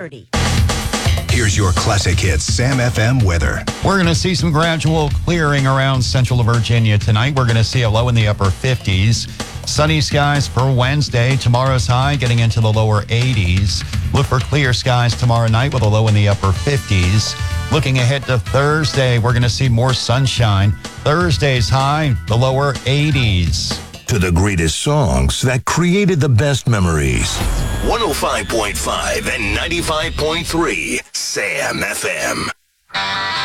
Saturday. Here's your classic hits Sam FM weather. We're going to see some gradual clearing around central Virginia tonight. We're going to see a low in the upper 50s. Sunny skies for Wednesday. Tomorrow's high getting into the lower 80s. Look for clear skies tomorrow night with a low in the upper 50s. Looking ahead to Thursday, we're going to see more sunshine. Thursday's high, the lower 80s. To the greatest songs that created the best memories. 105.5 and 95.3 Sam FM.